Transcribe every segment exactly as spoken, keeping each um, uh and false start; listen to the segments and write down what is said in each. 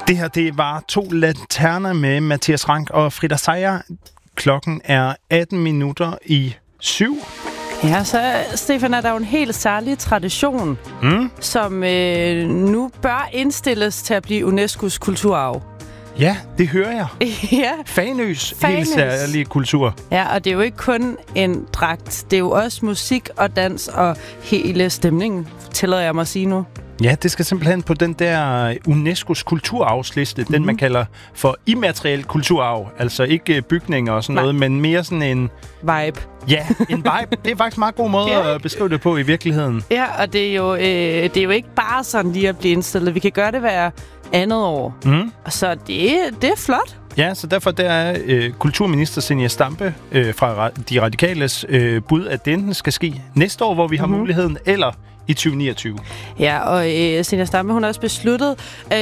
Det her, det var To Lanterner med Mathias Rank og Frida Seier. Klokken er atten minutter i syv. Ja, så Stefan, er der jo en helt særlig tradition, mm. som øh, nu bør indstilles til at blive UNESCO's kulturarv. Ja, det hører jeg. Ja. Fanøs, Fanøs. Helt særlig kultur. Ja, og det er jo ikke kun en dragt. Det er jo også musik og dans og hele stemningen, tillader jeg mig at sige nu. Ja, det skal simpelthen på den der UNESCO's kulturarvsliste, mm-hmm. den man kalder for immateriel kulturarv. Altså ikke bygninger og sådan Nej. noget, men mere sådan en... Vibe. Ja, en vibe. Det er faktisk en meget god måde ja. at beskrive det på i virkeligheden. Ja, og det er, jo, øh, det er jo ikke bare sådan lige at blive indstillet. Vi kan gøre det hver andet år. Mm. Så det, det er flot. Ja, så derfor der er øh, kulturminister Zenia Stampe øh, fra De Radikales øh, bud, at det enten skal ske næste år, hvor vi har mm-hmm. muligheden, eller i tyve niogtyve. Ja, og øh, Zenia Stampe, hun har også besluttet, øh,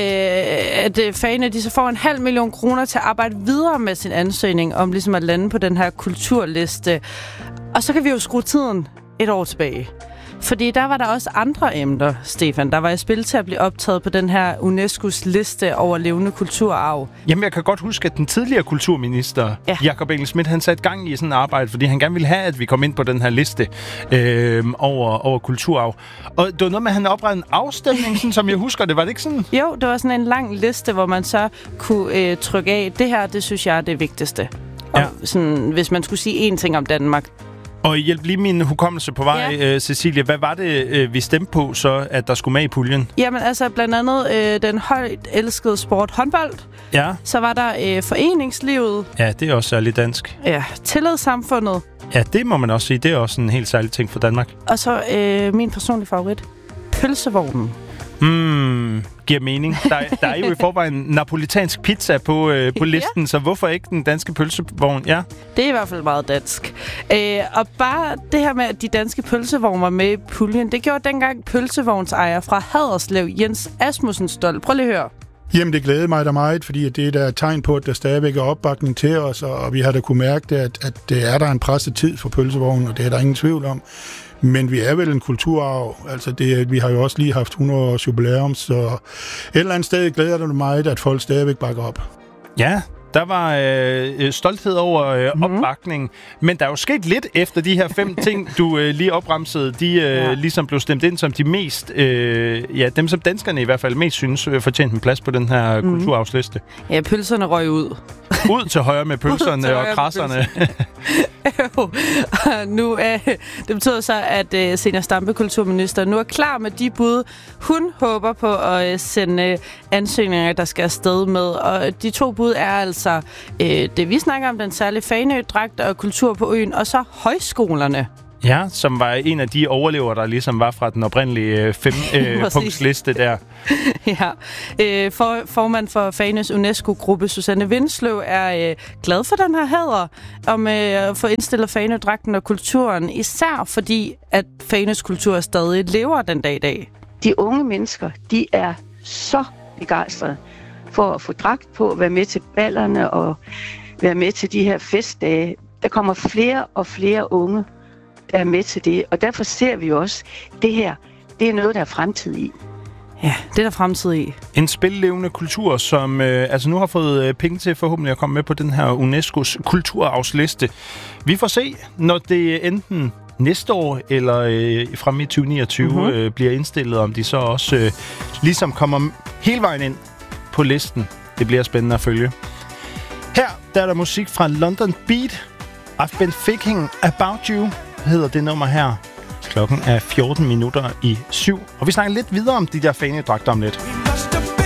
at øh, fagene de så får en halv million kroner til at arbejde videre med sin ansøgning om ligesom at lande på den her kulturliste. Og så kan vi jo skrue tiden et år tilbage. Fordi der var der også andre emner, Stefan, der var i spil til at blive optaget på den her UNESCO's liste over levende kulturarv. Jamen, jeg kan godt huske, at den tidligere kulturminister, ja. Jakob Engel-Schmidt, han satte gang i sådan et arbejde, fordi han gerne ville have, at vi kom ind på den her liste øh, over, over kulturarv. Og det var noget med, at han oprettede en afstemning, sådan, som jeg husker det. Var det ikke sådan? Jo, det var sådan en lang liste, hvor man så kunne øh, trykke af. Det her, det synes jeg er det vigtigste. Og ja. sådan, hvis man skulle sige én ting om Danmark. Og hjælp lige min hukommelse på vej, ja. uh, Cecilia. Hvad var det, uh, vi stemte på, så at der skulle med i puljen? Jamen altså blandt andet øh, den højt elskede sport håndbold. Ja. Så var der øh, foreningslivet. Ja, det er også særligt dansk. Ja, tillidssamfundet. Ja, det må man også sige. Det er også en helt særlig ting for Danmark. Og så øh, min personlige favorit. Pølsevognen. Hmm, giver mening. Der, der er jo i forvejen napolitansk pizza på, øh, på listen, ja. Så hvorfor ikke den danske pølsevogn? Ja. Det er i hvert fald meget dansk. Øh, og bare det her med, at de danske pølsevogne var med i puljen, det gjorde dengang pølsevognsejer fra Haderslev, Jens Asmussen, stolt. Prøv lige at høre. Jamen, det glæder mig da meget, fordi det er der et tegn på, at der stadigvæk er opbakning til os, og vi har da kunne mærke det, at, at det er der en presset tid for pølsevognen, og det er der ingen tvivl om. Men vi er vel en kulturarv. Altså det, vi har jo også lige haft hundrede års jubilæum, så et eller andet sted glæder det mig, at folk stadigvæk bakker op. Ja, der var øh, stolthed over øh, mm-hmm. opbakningen, men der er jo sket lidt efter de her fem ting, du øh, lige opremsede, de øh, ja. ligesom blev stemt ind som de mest, øh, ja, dem som danskerne i hvert fald mest synes øh, fortjente en plads på den her mm-hmm. kulturarvsliste. Ja, pølserne røg ud. Ud til højre med pølserne og krasserne. Jo, nu øh, det betyder så, at øh, Zenia Stampe, kulturminister, nu er klar med de bud, hun håber på at øh, sende øh, ansøgninger, der skal afsted med. Og de to bud er altså øh, det, vi snakker om, den særlige Fanø-dragt og kultur på øen, og så højskolerne. Ja, som var en af de overlevere, der ligesom var fra den oprindelige øh, fem-punktsliste øh, der. Ja, øh, for, formand for Fanøs UNESCO-gruppe, Susanne Vindsløv, er øh, glad for den her hæder om øh, at få indstillet Fanø-dragten og kulturen, især fordi, at Fanøs kultur stadig lever den dag i dag. De unge mennesker, de er så begejstrede for at få dragt på, være med til ballerne og være med til de her festdage. Der kommer flere og flere unge, der er med til det, og derfor ser vi også, det her, det er noget, der er fremtid i. Ja, det er der fremtid i. En spillelevende kultur, som øh, altså nu har fået øh, penge til forhåbentlig at komme med på den her UNESCO's kulturarvsliste. Vi får se, når det enten næste år eller øh, frem i tyve niogtyve mm-hmm. øh, bliver indstillet, om de så også øh, ligesom kommer hele vejen ind på listen. Det bliver spændende at følge. Her der er der musik fra London Beat. I've been thinking about you, hedder det nummer her. Klokken er fjorten minutter i syv, og vi snakker lidt videre om de der Fanø-dragter om lidt.